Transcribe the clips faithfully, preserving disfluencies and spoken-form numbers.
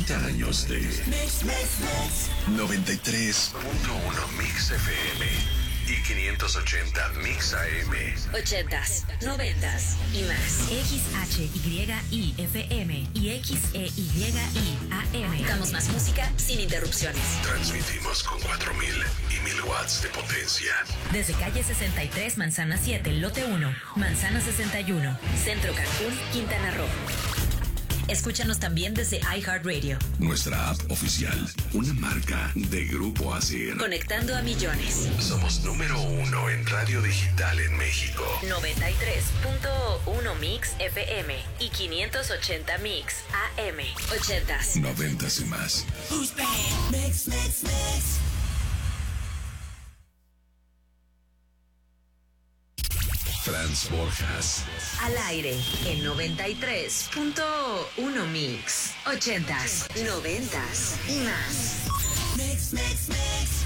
treinta años de Mix, Mix, Mix. noventa y tres punto uno Mix F M y quinientos ochenta Mix A M. Ochentas, noventas y más. X H Y I F M y X E Y I A M. Damos más música sin interrupciones. Transmitimos con cuatro mil y mil watts de potencia. Desde calle sesenta y tres, Manzana siete, lote uno, Manzana sesenta y uno. Centro Cancún, Quintana Roo. Escúchanos también desde iHeartRadio. Nuestra app oficial, una marca de Grupo Asir. Conectando a millones. Somos número uno en radio digital en México. noventa y tres punto uno Mix F M y quinientos ochenta Mix A M. Ochentas. Noventas y más. Who's back? Mix, Mix, Mix. Franz Borjas. Al aire en noventa y tres punto uno Mix. Ochentas, noventas y más. Mix, Mix, Mix.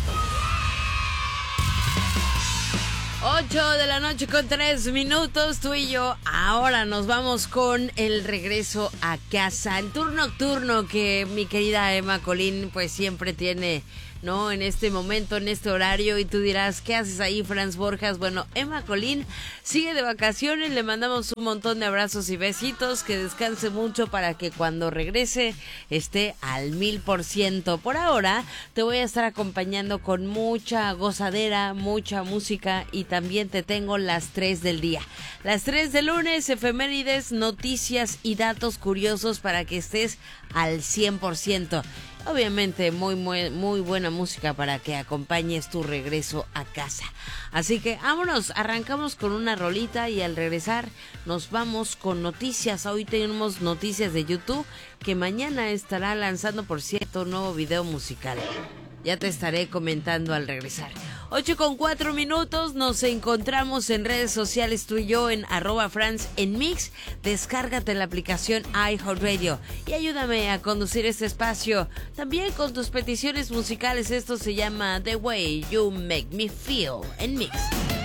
ocho de la noche con tres minutos, tú y yo. Ahora nos vamos con el regreso a casa. El tour nocturno que mi querida Emma Colín pues siempre tiene, ¿no? En este momento, en este horario. Y tú dirás, ¿qué haces ahí, Franz Borjas? Bueno, Emma Colín sigue de vacaciones. Le mandamos un montón de abrazos y besitos. Que descanse mucho para que cuando regrese esté al mil por ciento. Por ahora te voy a estar acompañando con mucha gozadera, mucha música. Y también te tengo las tres del día. Las tres del lunes, efemérides, noticias y datos curiosos para que estés al cien por ciento. Obviamente muy, muy, muy buena música para que acompañes tu regreso a casa. Así que vámonos, arrancamos con una rolita y al regresar nos vamos con noticias. Hoy tenemos noticias de YouTube que mañana estará lanzando, por cierto, un nuevo video musical. Ya te estaré comentando al regresar. ocho con cuatro minutos, nos encontramos en redes sociales tú y yo en arroba Franz en Mix. Descárgate la aplicación iHeartRadio y ayúdame a conducir este espacio. También con tus peticiones musicales, esto se llama The Way You Make Me Feel en Mix.